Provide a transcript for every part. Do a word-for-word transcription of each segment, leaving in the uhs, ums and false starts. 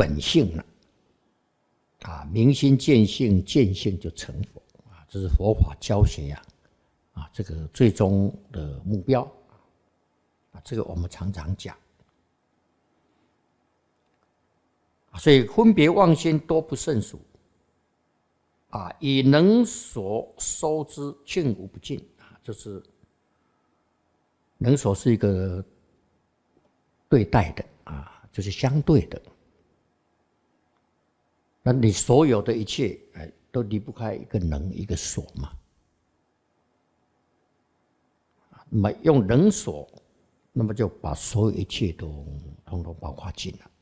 本性了啊，明心见性，见性就成佛啊，这是佛法教学呀啊，这个最终的目标啊，这个我们常常讲。所以分别妄心多不胜数啊，以能所收之，尽无不尽啊，就是能所是一个对待的啊，就是相对的。那你所有的一切，哎，都离不开一个能，一个所嘛。那么用能所，那么就把所有一切都统统包括进了。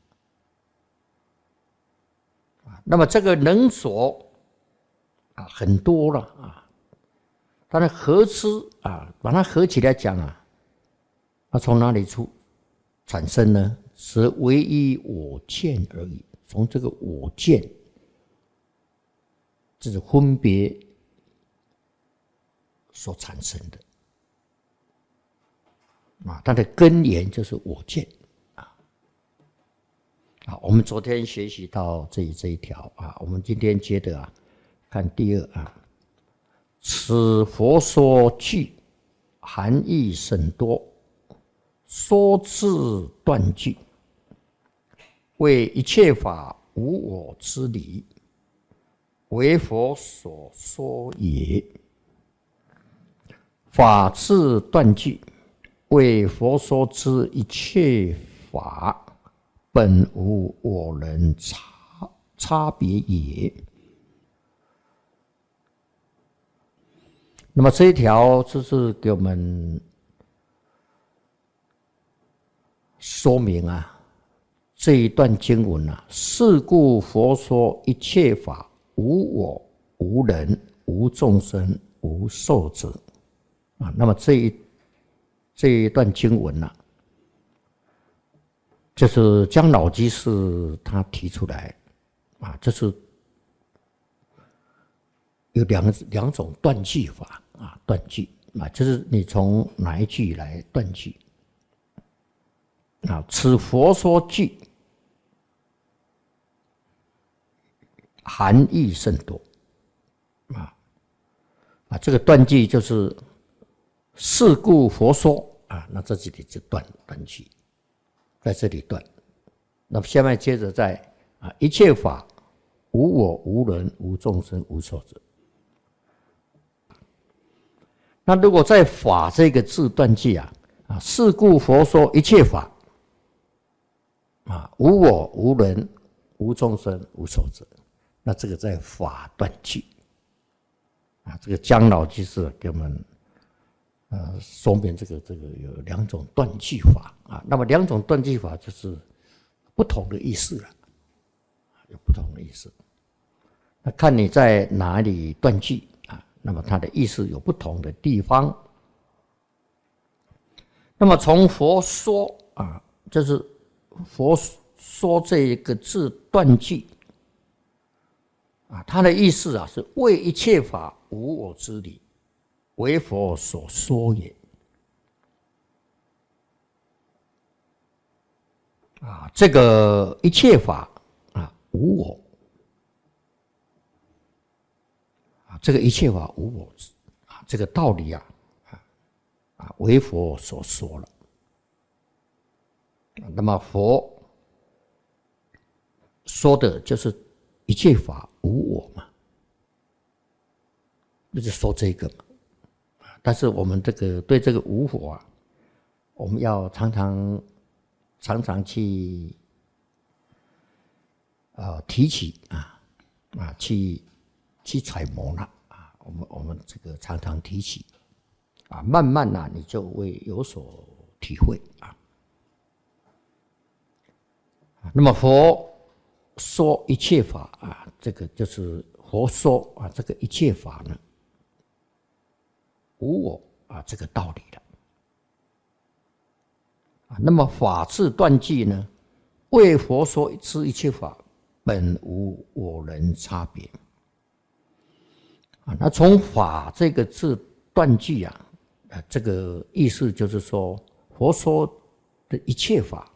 那么这个能所啊，很多了啊，它的合之啊，把它合起来讲啊，它从哪里出产生呢？是唯一我见而已。从这个我见，这是分别所产生的啊，它的根源就是我见。啊，我们昨天学习到这一这一条啊，我们今天接着啊，看第二啊，此佛说句含义甚多，说字断句，为一切法无我之理，为佛所说也。法字断句，为佛说之一切法。本无我人差差别也。那么这一条就是给我们说明啊，这一段经文啊，是故佛说一切法无我、无人、无众生、无寿者啊。那么这一这一段经文啊，就是姜老居士他提出来啊，这是有两两种断句法啊，断句啊，就是你从哪一句来断句啊？此佛说句含义甚多啊啊，这个断句就是是故佛说啊，那这里就断断句。在这里断，那么下面接着在啊，一切法无我、无人、无众生、无寿者。那如果在法这个字断句啊，啊，是故佛说一切法啊，无我、无人、无众生、无寿者，那这个在法断句啊，这个姜老居士给我们。呃，说明这个这个有两种断句法啊，那么两种断句法就是不同的意思了，有不同的意思。那看你在哪里断句啊，那么它的意思有不同的地方。那么从佛说啊，就是佛说这一个字断句啊，它的意思啊是为一切法无我之理。为佛所说也啊，这个一切法啊无我啊，这个一切法无我啊，这个道理啊啊为佛所说了。那么佛说的就是一切法无我嘛，那就说这个嘛。但是我们这个对这个无我啊，我们要常常常常去呃提起啊啊去去揣摩了啊，我们我们这个常常提起啊，慢慢啊你就会有所体会啊。那么佛说一切法啊，这个就是佛说啊，这个一切法呢。无我啊，这个道理了啊。那么法字断句呢？为佛说之一切法，本无我人差别啊。那从法这个字断句啊，啊，这个意思就是说，佛说的一切法